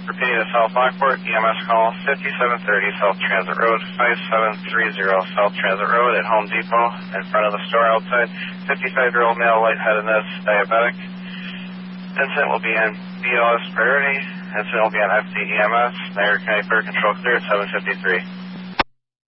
Repeating the South Lockport, EMS call 5730 South Transit Road, 5730 South Transit Road at Home Depot, in front of the store outside. 55-year-old male, lightheadedness, diabetic. Incident will be in BLS priority. Incident will be on FDEMS. Niagara County Fire Control clear at 753.